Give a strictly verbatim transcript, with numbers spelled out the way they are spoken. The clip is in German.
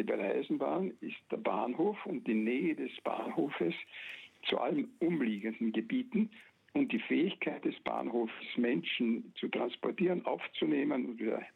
bei der Eisenbahn ist der Bahnhof und die Nähe des Bahnhofes zu allen umliegenden Gebieten und die Fähigkeit des Bahnhofs, Menschen zu transportieren, aufzunehmen und wieder